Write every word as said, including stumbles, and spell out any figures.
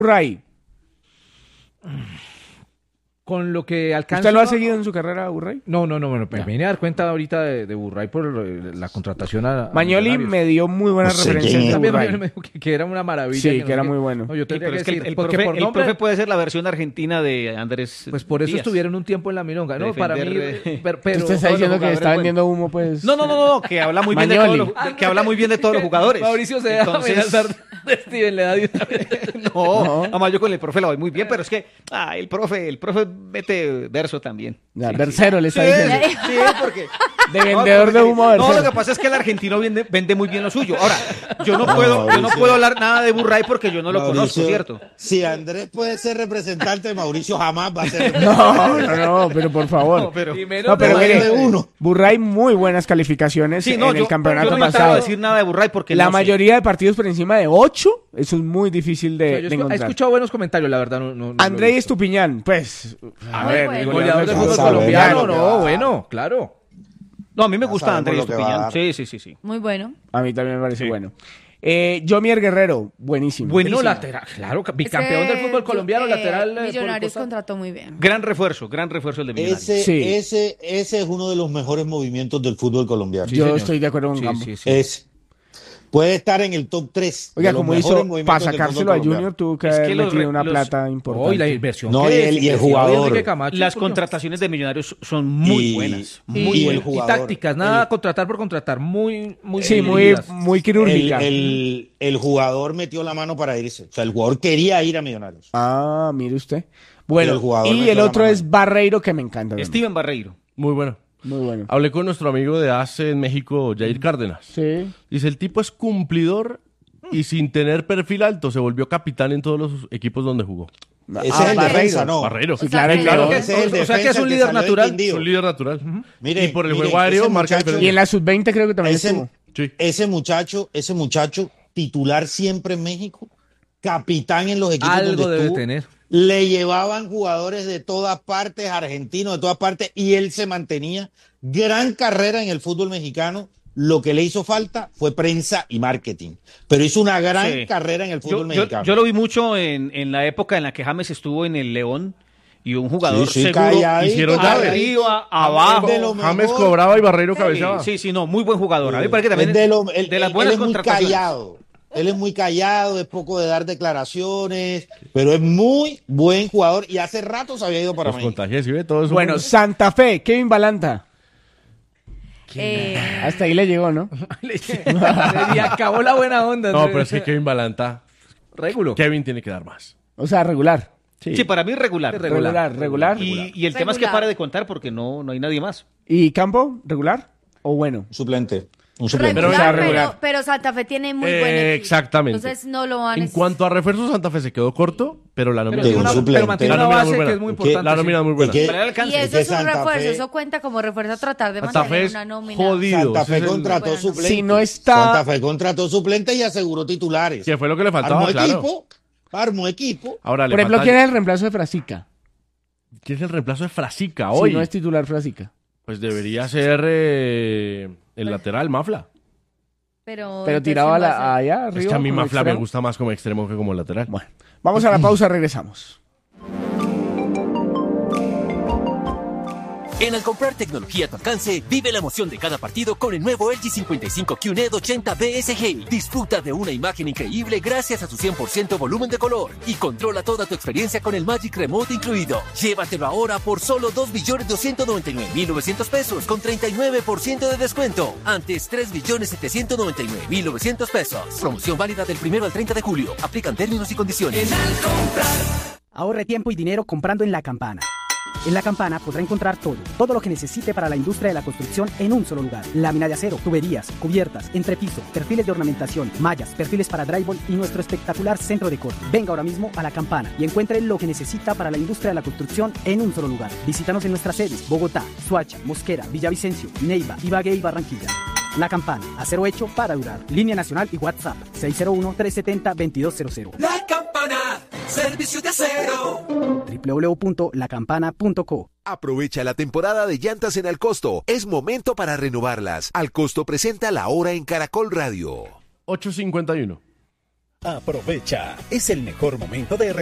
Burray. Con lo que alcanza. ¿Usted lo ha seguido en su carrera, Burray? No, no, no, bueno, me vine a dar cuenta ahorita de, de Burray por la contratación a, a Mañoli Millonarios. me dio muy buenas No sé referencias quién de es. También Burray. Mañoli me dijo que, que era una maravilla. Sí, no que era sé muy qué. bueno. No, yo Sí, tendría pero que es que el, decir, el porque profe, por el nombre, profe puede ser la versión argentina de Andrés pues por eso Díaz. estuvieron un tiempo en la milonga, ¿no? Para mí, Defender, pero, pero Usted está todos diciendo los que está jugadores vendiendo humo, pues. No, no, no, no, que habla muy bien de Mañoli. todos los, de- que habla muy bien de todos los jugadores. Mauricio se deja Entonces- amenazar de Steven, le da de una vez. No, No. además yo con el profe la voy muy bien, pero es que ah, el profe, el profe mete verso también. Ya, Sí, versero sí. le está Sí, diciendo. sí, porque De No, vendedor porque- de humo, No, versero. lo que pasa es que el argentino vende, vende muy bien lo suyo. Ahora, yo no puedo, yo no puedo hablar nada de Burray porque yo no lo Mauricio, conozco, ¿cierto? Si Andrés puede ser representante, Mauricio jamás va a ser representante. No, no, no, pero por favor. No, pero- Y menos No, pero de- mire, de uno. Burray muy buenas calificaciones Sí, no, en yo, el campeonato yo no me atrevo pasado. a decir nada de Burray porque La no sé. mayoría de partidos por encima de ocho, eso es muy difícil O sea, de, yo de escu- he encontrar. escuchado buenos comentarios, la verdad. No, no, no lo he Andrei visto. Estupiñán, pues, a Muy ver, bueno. el Goleador del Vamos fútbol a ver, colombiano, ya lo que no, va. bueno, claro. No, a mí me Ya gusta sabemos Andrés lo que va a Estupiñán. dar. Sí, sí, sí, sí. Muy bueno. A mí también me parece Sí. bueno. Eh, Jomier Guerrero, buenísimo. Buenísimo. Bueno, lateral, claro, bicampeón Es que, del fútbol colombiano, eh, lateral. eh, por el Millonarios costado. contrató muy bien. Gran refuerzo, gran refuerzo el de Millonarios. Ese, Sí. ese, ese es uno de los mejores movimientos del fútbol colombiano. Sí, Yo señor. estoy de acuerdo con Sí, Gambo. sí, sí. Es, puede estar en el top tres. Oiga, de los como mejores hizo movimientos para del sacárselo fútbol a Junior, colombiano. tuvo que Es que haber los metido re- una los- plata Oh, y importante. la inversión. No, que y es, el- y el que se jugador. dio Enrique Camacho, Las por Dios. contrataciones de Millonarios son muy Y- buenas. y Muy el buenas. jugador. Y tácticas, nada El- contratar por contratar, muy, muy Sí, bien muy, dirigidas. muy El, quirúrgica. el, el jugador metió la mano para irse. O sea, el jugador quería ir a Millonarios. Ah, mire usted. Bueno, El jugador y metió el la otro mano. es Barreiro, que me encanta. también. Steven Barreiro. Muy bueno. Muy bueno. Hablé con nuestro amigo de A C E en México, Jair Cárdenas. Sí. Dice, el tipo es cumplidor y sin tener perfil alto se volvió capitán en todos los equipos donde jugó. Ese Ah, es el Barreiro. defensa, ¿no? Barreiro. Sí, O sea, claro, que- claro. Ese es el O sea, que es defensa un que líder salió del natural. Es Quindío. un líder natural. Mire, y por el mire, juego aéreo ese marca muchacho- diferencia. Y en la sub veinte creo que también Ese, estuvo. Sí. ese muchacho, ese muchacho titular siempre en México, capitán en los equipos Algo donde debe estuvo, tener. le llevaban jugadores de todas partes, argentinos de todas partes, y él se mantenía. Gran carrera en el fútbol mexicano. Lo que le hizo falta fue prensa y marketing, pero hizo una gran Sí. carrera en el fútbol Yo, yo- mexicano. yo lo vi mucho en, en la época en la que James estuvo en el León y un jugador Sí, sí, seguro. calladito, hicieron llave. Arriba, Es abajo. de lo James mejor. cobraba y Barreiro Sí, cabeceaba. sí, sí, no, muy buen jugador. A mí me parece que también Es de, lo- él- de las él- buenas él es muy contrataciones. callado. Él es muy callado, es poco de dar declaraciones, pero es muy buen jugador y hace rato se había ido para Los México. contagios, ¿sí ve? Todo eso. Bueno, Santa Fe, Kevin Balanta. Eh, Hasta ahí le llegó, ¿no? Le y acabó la buena onda. No, Andrés. pero es que Kevin Balanta, Régulo. Kevin tiene que dar más. O sea, regular. Sí, para mí regular. Regular, regular. Y, y el tema es que Regular. pare de contar porque no, no hay nadie más. ¿Y Campo, regular o bueno? Suplente. Un suplente. Pero, o sea, regular, pero, regular. pero Santa Fe tiene muy buen Eh, equipo. exactamente. Entonces no lo van a En necesitar. cuanto a refuerzos, Santa Fe se quedó corto, pero la nómina Pero, Sí, tiene un una, suplente. pero mantiene La una nómina base muy buena. que es muy Que- importante. la nómina sí. muy buena. ¿Y qué? Para el alcance. Y Es eso que es un Santa refuerzo, Fe- eso cuenta como refuerzo a tratar de Santa mantener Fe es una nómina. jodido. Santa ese Fe es el- contrató Bueno, suplentes. Si no está- Santa Fe contrató suplentes y aseguró titulares. Que fue lo que le faltaba, Armó claro. equipo, armó equipo. Ahora, le Por ejemplo, falta- ¿quién es el reemplazo de Frasica? ¿Quién es el reemplazo de Frasica hoy? Si no es titular Frasica. Pues debería ser eh, el lateral, Mafla. Pero, Pero entonces, tiraba ¿quién va a la, ser? allá arriba. Es que a mí como Mafla me extremo. gusta más como extremo que como lateral. Bueno, vamos a la pausa, regresamos. En al comprar tecnología a tu alcance, vive la emoción de cada partido con el nuevo L G cincuenta y cinco Q N E D ochenta B S G. Disfruta de una imagen increíble gracias a su cien por ciento volumen de color y controla toda tu experiencia con el Magic Remote incluido. Llévatelo ahora por solo dos millones doscientos noventa y nueve mil novecientos pesos con treinta y nueve por ciento de descuento. Antes tres millones setecientos noventa y nueve mil novecientos pesos. Promoción válida del primero al treinta de julio. Aplican términos y condiciones. Ahorre tiempo y dinero comprando en La Campana. En La Campana podrá encontrar todo, todo lo que necesite para la industria de la construcción en un solo lugar. Lámina de acero, tuberías, cubiertas, entrepiso, perfiles de ornamentación, mallas, perfiles para drywall y nuestro espectacular centro de corte. Venga ahora mismo a La Campana y encuentre lo que necesita para la industria de la construcción en un solo lugar. Visítanos en nuestras sedes: Bogotá, Soacha, Mosquera, Villavicencio, Neiva, Ibagué y Barranquilla. La Campana, acero hecho para durar. Línea nacional y WhatsApp seis cero uno, tres siete cero, dos dos cero cero. La Campana, servicio de acero. doble u doble u doble u punto la campana punto co. Aprovecha la temporada de llantas en Alcosto. Es momento para renovarlas. Alcosto presenta La Hora en Caracol Radio. ocho cincuenta y uno. Aprovecha, es el mejor momento de